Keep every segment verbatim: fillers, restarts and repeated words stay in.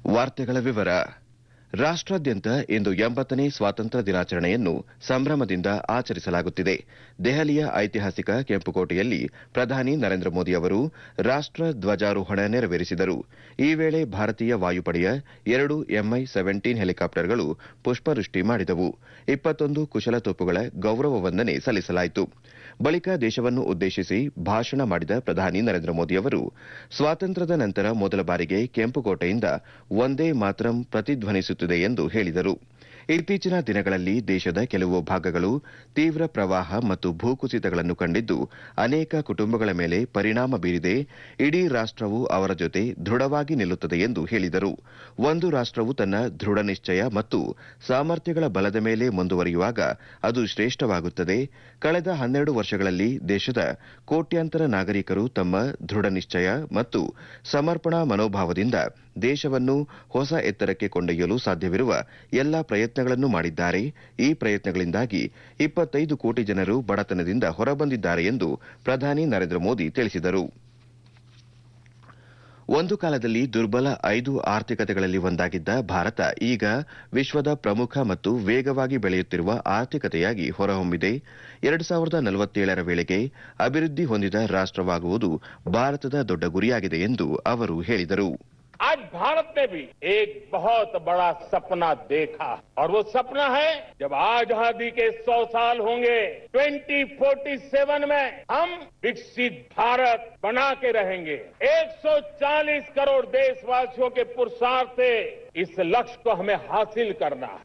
ವಾರ್ತೆಗಳ ವಿವರ. ರಾಷ್ಟ್ರಾದ್ಯಂತ ಇಂದು ಎಂಬತ್ತನೇ ಸ್ವಾತಂತ್ರ್ಯ ದಿನಾಚರಣೆಯನ್ನು ಸಂಭ್ರಮದಿಂದ ಆಚರಿಸಲಾಗುತ್ತಿದೆ. ದೆಹಲಿಯ ಐತಿಹಾಸಿಕ ಕೆಂಪುಕೋಟೆಯಲ್ಲಿ ಪ್ರಧಾನಿ ನರೇಂದ್ರ ಮೋದಿ ಅವರು ರಾಷ್ಟ್ರ ಧ್ವಜಾರೋಹಣ ನೆರವೇರಿಸಿದರು. ಈ ವೇಳೆ ಭಾರತೀಯ ವಾಯುಪಡೆಯ ಎರಡು ಎಂಐ ಸೆವೆಂಟೀನ್ ಹೆಲಿಕಾಪ್ಟರ್ಗಳು ಪುಷ್ಪವೃಷ್ಟಿ ಮಾಡಿದವು. ಇಪ್ಪತ್ತೊಂದು ಕುಶಲತೋಪುಗಳ ಗೌರವ ವಂದನೆ ಸಲ್ಲಿಸಲಾಯಿತು. ಬಳಿಕ ದೇಶವನ್ನು ಉದ್ದೇಶಿಸಿ ಭಾಷಣ ಮಾಡಿದ ಪ್ರಧಾನಿ ನರೇಂದ್ರ ಮೋದಿ ಅವರು ಸ್ವಾತಂತ್ರ್ಯದ ನಂತರ ಮೊದಲ ಬಾರಿಗೆ ಕೆಂಪುಕೋಟೆಯಿಂದ ವಂದೇ ಮಾತರಂ ಪ್ರತಿಧ್ವನಿಸುತ್ತಿದೆ ಎಂದು ಹೇಳಿದರು. ಇತ್ತೀಚಿನ ದಿನಗಳಲ್ಲಿ ದೇಶದ ಕೆಲವು ಭಾಗಗಳು ತೀವ್ರ ಪ್ರವಾಹ ಮತ್ತು ಭೂಕುಸಿತಗಳನ್ನು ಕಂಡಿದ್ದು ಅನೇಕ ಕುಟುಂಬಗಳ ಮೇಲೆ ಪರಿಣಾಮ ಬೀರಿದೆ. ಇಡೀ ರಾಷ್ಟವು ಅವರ ಜೊತೆ ದೃಢವಾಗಿ ನಿಲ್ಲುತ್ತದೆ ಎಂದು ಹೇಳಿದರು. ಒಂದು ರಾಷ್ಟವು ತನ್ನ ದೃಢ ನಿಶ್ಚಯ ಮತ್ತು ಸಾಮರ್ಥ್ಯಗಳ ಬಲದ ಮೇಲೆ ಮುಂದುವರಿಯುವಾಗ ಅದು ಶ್ರೇಷ್ಠವಾಗುತ್ತದೆ. ಕಳೆದ ಹನ್ನೆರಡು ವರ್ಷಗಳಲ್ಲಿ ದೇಶದ ಕೋಟ್ಯಾಂತರ ನಾಗರಿಕರು ತಮ್ಮ ದೃಢ ನಿಶ್ಚಯ ಮತ್ತು ಸಮರ್ಪಣಾ ಮನೋಭಾವದಿಂದ ದೇಶವನ್ನು ಹೊಸ ಎತ್ತರಕ್ಕೆ ಕೊಂಡೊಯ್ಯಲು ಸಾಧ್ಯವಿರುವ ಎಲ್ಲಾ ಪ್ರಯತ್ನಗಳನ್ನು ಮಾಡಿದ್ದಾರೆ. ಈ ಪ್ರಯತ್ನಗಳಿಂದಾಗಿ ಇಪ್ಪತ್ತೈದು ಕೋಟಿ ಜನರು ಬಡತನದಿಂದ ಹೊರಬಂದಿದ್ದಾರೆ ಎಂದು ಪ್ರಧಾನಿ ನರೇಂದ್ರ ಮೋದಿ ತಿಳಿಸಿದರು. ಒಂದು ಕಾಲದಲ್ಲಿ ದುರ್ಬಲ ಐದು ಆರ್ಥಿಕತೆಗಳಲ್ಲಿ ಒಂದಾಗಿದ್ದ ಭಾರತ ಈಗ ವಿಶ್ವದ ಪ್ರಮುಖ ಮತ್ತು ವೇಗವಾಗಿ ಬೆಳೆಯುತ್ತಿರುವ ಆರ್ಥಿಕತೆಯಾಗಿ ಹೊರಹೊಮ್ಮಿದೆ. ಎರಡು ಸಾವಿರದ ನಲವತ್ತೇಳರ ವೇಳೆಗೆ ಅಭಿವೃದ್ಧಿ ಹೊಂದಿದ ರಾಷ್ಟವಾಗುವುದು ಭಾರತದ ದೊಡ್ಡ ಗುರಿಯಾಗಿದೆ ಎಂದು ಅವರು ಹೇಳಿದರು. आज भारत ने भी एक बहुत बड़ा सपना देखा और वो सपना है जब आजादी के सौ साल होंगे दो हज़ार सैंतालीस में हम विकसित भारत बना के रहेंगे. एक सौ चालीस करोड़ देशवासियों के पुरुषार्थ से इस लक्ष्य को हमें हासिल करना है.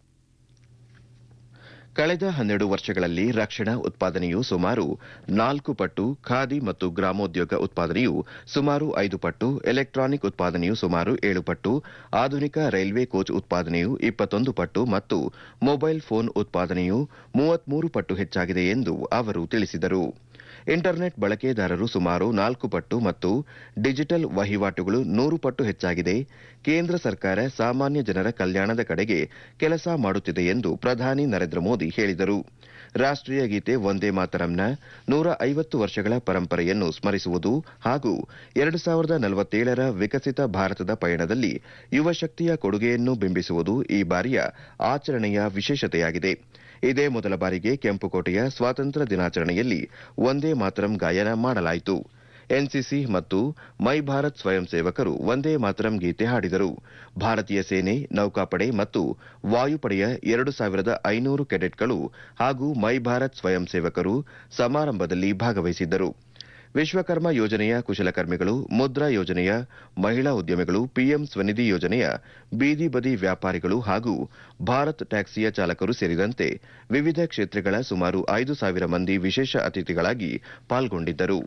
ಕಳೆದ ಹನ್ನೆರಡು ವರ್ಷಗಳಲ್ಲಿ ರಕ್ಷಣಾ ಉತ್ಪಾದನೆಯು ಸುಮಾರು ನಾಲ್ಕು ಪಟ್ಟು, ಖಾದಿ ಮತ್ತು ಗ್ರಾಮೋದ್ಯೋಗ ಉತ್ಪಾದನೆಯು ಸುಮಾರು ಐದು ಪಟ್ಟು, ಎಲೆಕ್ಟ್ರಾನಿಕ್ ಉತ್ಪಾದನೆಯು ಸುಮಾರು ಏಳು ಪಟ್ಟು, ಆಧುನಿಕ ರೈಲ್ವೆ ಕೋಚ್ ಉತ್ಪಾದನೆಯು ಇಪ್ಪತ್ತೊಂದು ಪಟ್ಟು ಮತ್ತು ಮೊಬೈಲ್ ಫೋನ್ ಉತ್ಪಾದನೆಯು ಮೂವತ್ಮೂರು ಪಟ್ಟು ಹೆಚ್ಚಾಗಿದೆ ಎಂದು ಅವರು ತಿಳಿಸಿದರು. ಇಂಟರ್ನೆಟ್ ಬಳಕೆದಾರರು ಸುಮಾರು ನಾಲ್ಕು ಪಟ್ಟು ಮತ್ತು ಡಿಜಿಟಲ್ ವಹಿವಾಟುಗಳು ನೂರು ಪಟ್ಟು ಹೆಚ್ಚಾಗಿದೆ. ಕೇಂದ್ರ ಸರ್ಕಾರ ಸಾಮಾನ್ಯ ಜನರ ಕಲ್ಯಾಣದ ಕಡೆಗೆ ಕೆಲಸ ಮಾಡುತ್ತಿದೆ ಎಂದು ಪ್ರಧಾನಿ ನರೇಂದ್ರ ಮೋದಿ ಹೇಳಿದರು. ರಾಷ್ಟೀಯ ಗೀತೆ ವಂದೇ ಮಾತರಂನ ನೂರ ಐವತ್ತು ವರ್ಷಗಳ ಪರಂಪರೆಯನ್ನು ಸ್ಮರಿಸುವುದು ಹಾಗೂ ಎರಡು ಸಾವಿರದ ನಲವತ್ತೇಳರ ವಿಕಸಿತ ಭಾರತದ ಪಯಣದಲ್ಲಿ ಯುವಶಕ್ತಿಯ ಕೊಡುಗೆಯನ್ನು ಬಿಂಬಿಸುವುದು ಈ ಬಾರಿಯ ಆಚರಣೆಯ ವಿಶೇಷತೆಯಾಗಿದೆ. ಇದೇ ಮೊದಲ ಬಾರಿಗೆ ಕೆಂಪುಕೋಟೆಯ ಸ್ವಾತಂತ್ರ್ಯ ದಿನಾಚರಣೆಯಲ್ಲಿ ವಂದೇ ಮಾತರಂ ಗಾಯನ ಮಾಡಲಾಯಿತು. ಎನ್ಸಿಸಿ ಮತ್ತು ಮೈ ಭಾರತ್ ಸ್ವಯಂ ಸೇವಕರು ವಂದೇ ಮಾತರಂ ಗೀತೆ ಹಾಡಿದರು. ಭಾರತೀಯ ಸೇನೆ, ನೌಕಾಪಡೆ ಮತ್ತು ವಾಯುಪಡೆಯ ಎರಡು ಸಾವಿರದ ಐನೂರು ಕೆಡೆಟ್ಗಳು ಹಾಗೂ ಮೈ ಭಾರತ್ ಸ್ವಯಂ ಸೇವಕರು ಸಮಾರಂಭದಲ್ಲಿ ಭಾಗವಹಿಸಿದ್ದರು. ವಿಶ್ವಕರ್ಮ ಯೋಜನೆಯ ಕುಶಲಕರ್ಮಿಗಳು, ಮುದ್ರಾ ಯೋಜನೆಯ ಮಹಿಳಾ ಉದ್ಯಮಿಗಳು, ಪಿಎಂ ಸ್ವನಿಧಿ ಯೋಜನೆಯ ಬೀದಿ ಬದಿ ವ್ಯಾಪಾರಿಗಳು ಹಾಗೂ ಭಾರತ್ ಟ್ಯಾಕ್ಸಿಯ ಚಾಲಕರು ಸೇರಿದಂತೆ ವಿವಿಧ ಕ್ಷೇತ್ರಗಳ ಸುಮಾರು ಐದು ಸಾವಿರ ಮಂದಿ ವಿಶೇಷ ಅತಿಥಿಗಳಾಗಿ ಪಾಲ್ಗೊಂಡಿದ್ದರು.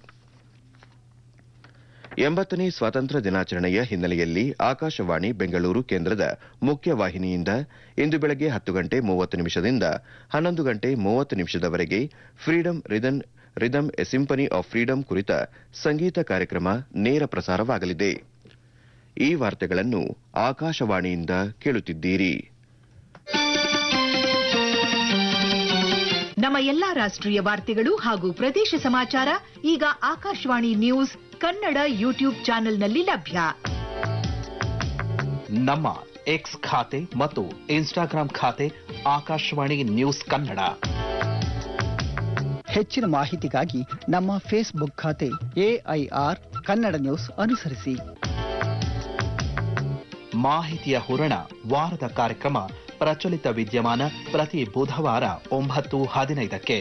ಎಂಬತ್ತನೇ ಸ್ವಾತಂತ್ರ್ಯ ದಿನಾಚರಣೆಯ ಹಿನ್ನೆಲೆಯಲ್ಲಿ ಆಕಾಶವಾಣಿ ಬೆಂಗಳೂರು ಕೇಂದ್ರದ ಮುಖ್ಯವಾಹಿನಿಯಿಂದ ಇಂದು ಬೆಳಗ್ಗೆ ಹತ್ತು ಗಂಟೆ ಮೂವತ್ತು ನಿಮಿಷದಿಂದ ಹನ್ನೊಂದು ಗಂಟೆ ಮೂವತ್ತು ನಿಮಿಷದವರೆಗೆ freedom Ridan rhythm A symphony of freedom ಕುರಿತ ಸಂಗೀತ ಕಾರ್ಯಕ್ರಮ ನೇರ ಪ್ರಸಾರವಾಗಲಿದೆ. ಈ ವಾರ್ತೆಗಳನ್ನು ಆಕಾಶವಾಣಿಯಿಂದ ಕೇಳುತ್ತಿದ್ದೀರಿ. ನಮ್ಮ ಎಲ್ಲಾ ರಾಷ್ಟ್ರೀಯ ವಾರ್ತೆಗಳು ಹಾಗೂ ಪ್ರದೇಶ ಸಮಾಚಾರ ಈಗ ಆಕಾಶವಾಣಿ ನ್ಯೂಸ್ ಕನ್ನಡ ಯೂಟ್ಯೂಬ್ ಚಾನೆಲ್ನಲ್ಲಿ ಲಭ್ಯ. ನಮ್ಮ ಎಕ್ಸ್ ಖಾತೆ ಮತ್ತು ಇನ್ಸ್ಟಾಗ್ರಾಂ ಖಾತೆ ಆಕಾಶವಾಣಿ ನ್ಯೂಸ್ ಕನ್ನಡ. ಹೆಚ್ಚಿನ ಮಾಹಿತಿಗಾಗಿ ನಮ್ಮ ಫೇಸ್ಬುಕ್ ಖಾತೆ ಎಐಆರ್ ಕನ್ನಡ ನ್ಯೂಸ್ ಅನುಸರಿಸಿ. ಮಾಹಿತಿಯ ಹೂರಣ ವಾರದ ಕಾರ್ಯಕ್ರಮ ಪ್ರಚಲಿತ ವಿದ್ಯಮಾನ ಪ್ರತಿ ಬುಧವಾರ ಒಂಬತ್ತು ಹದಿನೈದಕ್ಕೆ.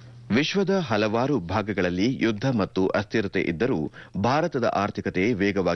ವಿಶ್ವದ ಹಲವಾರು ಭಾಗಗಳಲ್ಲಿ ಯುದ್ಧ ಮತ್ತು ಅಸ್ಥಿರತೆ ಇದ್ದರೂ ಭಾರತದ ಆರ್ಥಿಕತೆ ವೇಗವಾಗಿ